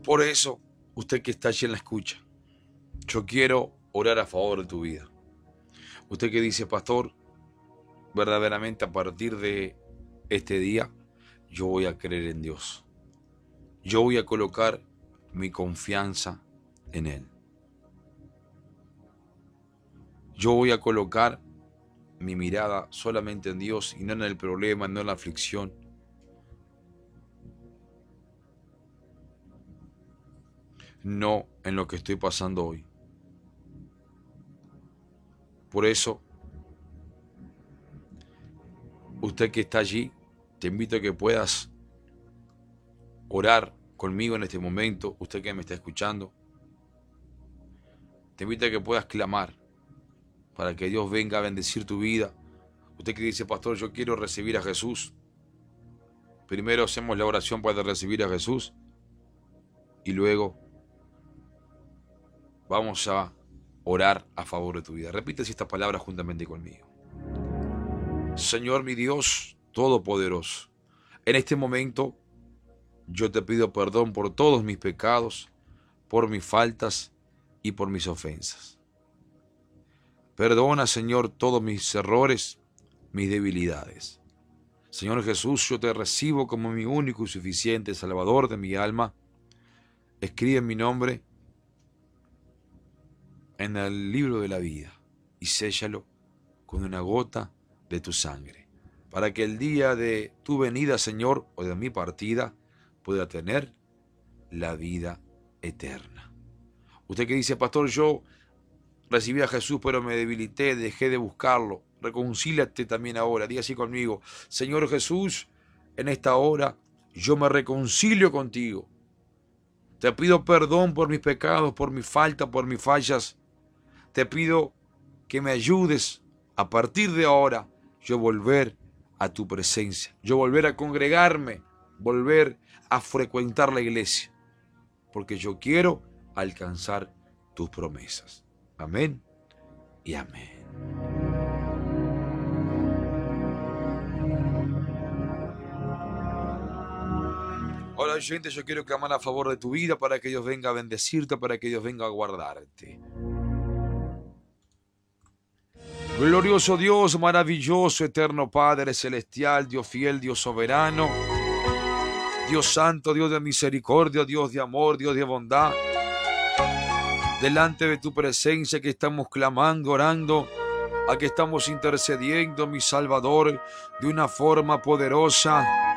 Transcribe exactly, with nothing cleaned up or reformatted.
Por eso, usted que está allí en la escucha, yo quiero orar a favor de tu vida. Usted que dice, pastor, verdaderamente a partir de este día, yo voy a creer en Dios. Yo voy a colocar mi confianza en Él. Yo voy a colocar mi mirada solamente en Dios y no en el problema, no en la aflicción. No en lo que estoy pasando hoy. Por eso, usted que está allí, te invito a que puedas orar conmigo en este momento. Usted que me está escuchando, te invito a que puedas clamar para que Dios venga a bendecir tu vida. Usted que dice, pastor, yo quiero recibir a Jesús. Primero hacemos la oración para recibir a Jesús y luego vamos a orar a favor de tu vida. Repite estas palabras juntamente conmigo. Señor mi Dios Todopoderoso, en este momento yo te pido perdón por todos mis pecados, por mis faltas y por mis ofensas. Perdona, Señor, todos mis errores, mis debilidades. Señor Jesús, yo te recibo como mi único y suficiente Salvador de mi alma. Escribe mi nombre en el libro de la vida y séllalo con una gota de tu sangre, para que el día de tu venida, Señor, o de mi partida, pueda tener la vida eterna. Usted que dice, pastor, yo recibí a Jesús, pero me debilité, dejé de buscarlo. Reconcíliate también ahora. Diga así conmigo. Señor Jesús, en esta hora yo me reconcilio contigo. Te pido perdón por mis pecados, por mis faltas, por mis fallas. Te pido que me ayudes a partir de ahora yo volver a tu presencia. Yo volver a congregarme, volver a frecuentar la iglesia. Porque yo quiero alcanzar tus promesas. Amén y amén. Hola, oyente, yo quiero clamar a favor de tu vida para que Dios venga a bendecirte, para que Dios venga a guardarte. Glorioso Dios, maravilloso, eterno Padre celestial, Dios fiel, Dios soberano, Dios santo, Dios de misericordia, Dios de amor, Dios de bondad. Delante de tu presencia que estamos clamando, orando, a que estamos intercediendo, mi Salvador, de una forma poderosa.